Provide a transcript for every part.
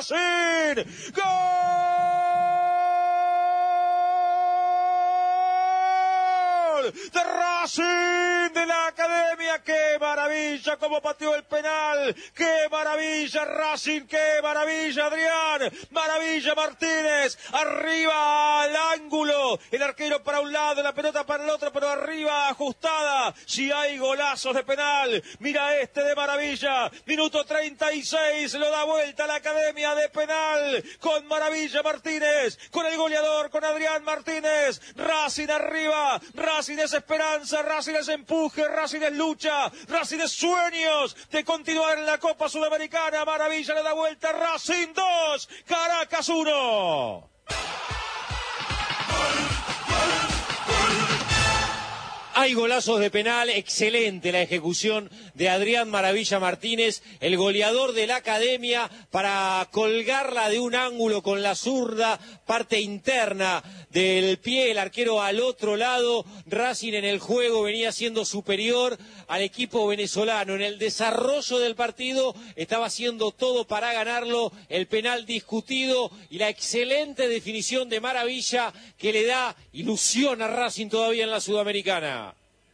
Racing. ¡Gol de Racing de la Academia! ¡Qué maravilla cómo pateó el penal! ¡Qué maravilla Racing! ¡Qué maravilla Adrián! ¡Maravilla Martínez! Arriba al ángulo, el arquero para un lado, la pelota para el otro, pero arriba ajustada. Si hay golazos de penal, mira este de maravilla. Minuto 36, lo da vuelta la Academia de penal con Maravilla Martínez, con el goleador, con Adrián Martínez. Racing arriba, Racing es esperanza, Racing es empuje, Racing es lucha, Racing es sueños de continuar en la Copa Sudamericana. Maravilla le da vuelta, Racing 2, Caracas 1. Hay golazos de penal, excelente la ejecución de Adrián Maravilla Martínez, el goleador de la Academia, para colgarla de un ángulo con la zurda, parte interna del pie, el arquero al otro lado. Racing en el juego venía siendo superior al equipo venezolano. En el desarrollo del partido estaba haciendo todo para ganarlo, el penal discutido y la excelente definición de Maravilla que le da ilusión a Racing todavía en la Sudamericana.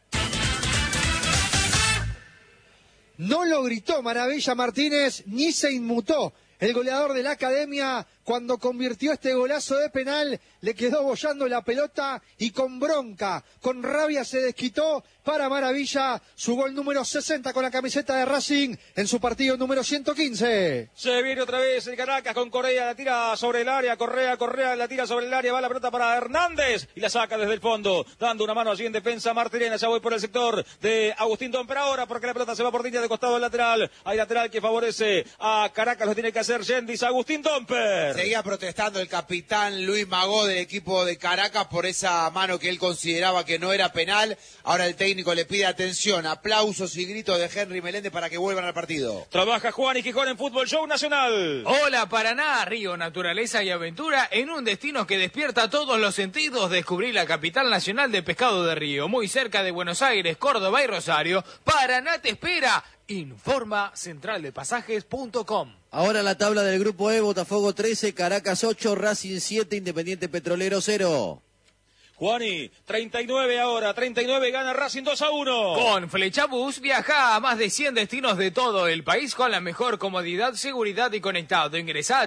No lo gritó Maravilla Martínez ni se inmutó. El goleador de la Academia, cuando convirtió este golazo de penal, le quedó bollando la pelota y con bronca, con rabia se desquitó para Maravilla, su gol número 60 con la camiseta de Racing en su partido número 115. Se viene otra vez el Caracas con Correa, la tira sobre el área, Correa la tira sobre el área, va la pelota para Hernández y la saca desde el fondo, dando una mano allí en defensa Martirena. Ya voy por el sector de Agustín Domper ahora porque la pelota se va por línea de costado del lateral. Hay lateral que favorece a Caracas, lo tiene que hacer Yendis. Agustín Domper. Seguía protestando el capitán Luis Magó del equipo de Caracas por esa mano que él consideraba que no era penal. Ahora el técnico le pide atención, aplausos y gritos de Henry Meléndez para que vuelvan al partido. Trabaja Juan y Gijón en Fútbol Show Nacional. Hola Paraná, río, naturaleza y aventura en un destino que despierta todos los sentidos. Descubrí la capital nacional de pescado de río, muy cerca de Buenos Aires, Córdoba y Rosario. Paraná te espera. Informa centraldepasajes.com. Ahora la tabla del grupo E: Botafogo 13, Caracas 8, Racing 7, Independiente Petrolero 0. Juani, 39 ahora, 39 gana Racing 2-1. Con Flechabús viaja a más de 100 destinos de todo el país con la mejor comodidad, seguridad y conectado. Ingresá a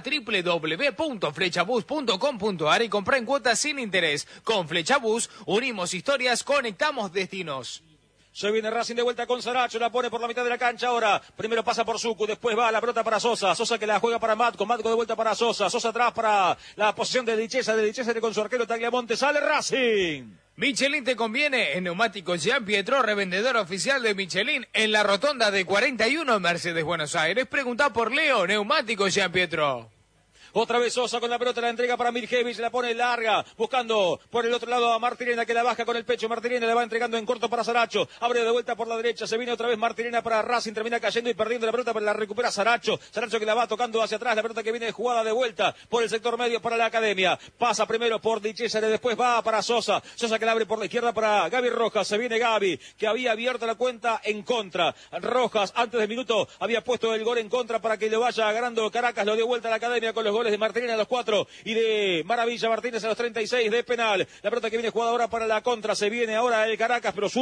www.flechabús.com.ar y comprá en cuotas sin interés. Con Flechabús unimos historias, conectamos destinos. Se viene Racing de vuelta con Saracho, la pone por la mitad de la cancha ahora. Primero pasa por Zucu, después va la pelota para Sosa. Sosa que la juega para Matco, Matco de vuelta para Sosa. Sosa atrás para la posición de Dichesa con su arquero Tagliamonte. Sale Racing. Michelin te conviene. En Neumáticos Jean Pietro, revendedor oficial de Michelin en la rotonda de 41 Mercedes, Buenos Aires. Preguntá por Leo, Neumáticos Jean Pietro. Otra vez Sosa con la pelota, la entrega para Mirjevich, la pone larga, buscando por el otro lado a Martirena que la baja con el pecho. Martirena le va entregando en corto para Saracho, abre de vuelta por la derecha, se viene otra vez Martirena para Racing, termina cayendo y perdiendo la pelota, pero la recupera Saracho. Saracho que la va tocando hacia atrás, la pelota que viene jugada de vuelta por el sector medio para la Academia. Pasa primero por Di Cesare, después va para Sosa. Sosa que la abre por la izquierda para Gaby Rojas, se viene Gaby, que había abierto la cuenta en contra. Rojas, antes del minuto, había puesto el gol en contra para que lo vaya ganando Caracas, lo dio vuelta a la Academia con los goles de Martirena a los 4 y de Maravilla Martínez a los 36 de penal. La pelota que viene jugada ahora para la contra, se viene ahora el Caracas, pero